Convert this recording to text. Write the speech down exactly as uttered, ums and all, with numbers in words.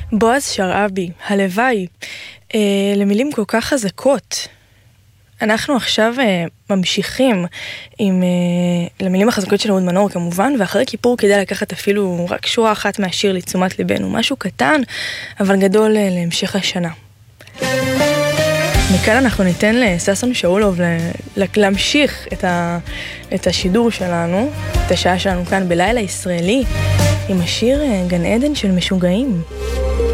בועז שרעבי, הלוואי, אה, למילים כל כך חזקות. אנחנו עכשיו אה, ממשיכים עם אה, למילים החזקות של אהוד מנור כמובן, ואחרי כיפור כדאי לקחת אפילו רק שורה אחת מהשיר לתשומת ליבנו, משהו קטן אבל גדול אה, להמשך השנה. מכאן אנחנו ניתן לססון שאולוב להמשיך את, ה, את השידור שלנו, את השעה שלנו כאן בלילה ישראלי, עם השיר גן עדן של משוגעים.